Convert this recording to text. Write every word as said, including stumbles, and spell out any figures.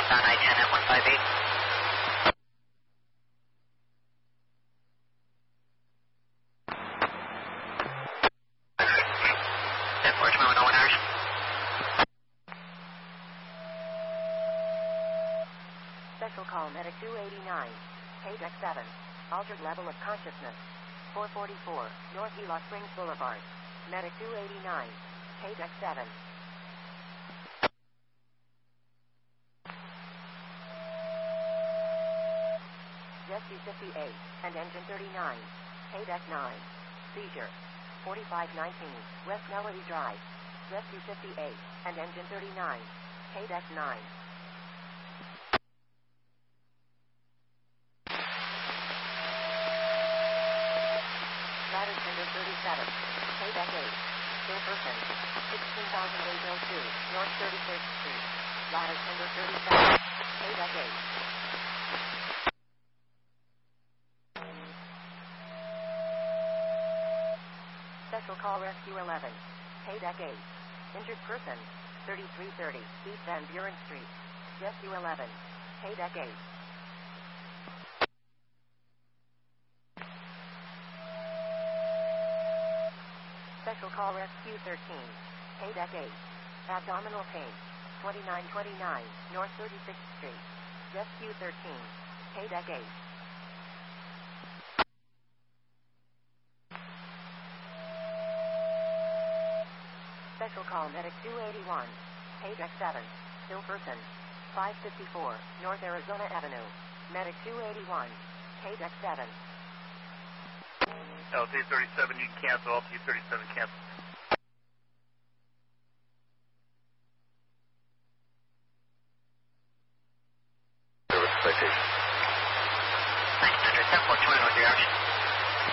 on I ten at one five eight. ten four, two one hours. Special call Medic two eighty-nine. Page X seven. Altered level of consciousness. four forty-four, North Gila Springs Boulevard. Medic two eighty-nine. Page X seven. Rescue fifty-eight, and engine thirty-nine. Page X nine. Seizure. forty-five nineteen, West Melody Drive. Rescue fifty-eight, and engine thirty-nine. Page X nine. Ladder Tender thirty-seven. Page X eight. Still person. sixteen thousand eight oh two, North thirty-first Street. Ladder Tender thirty-seven. Page X eight. Special call Rescue eleven. Page X eight. Injured person. thirty-three thirty, East Van Buren Street. Rescue eleven. Page X eight. Special call Rescue thirteen. Page X eight. Abdominal pain. twenty-nine twenty-nine, North thirty-sixth Street. Rescue thirteen. Page X eight. Special call Medic two eighty-one. Page X seven. Still person. five fifty-four, North Arizona Avenue. Medic two eighty-one. Page X seven. L T thirty-seven, you can cancel. L T thirty-seven, cancel. Service citation. nine hundred, ten four, two one, what's your action?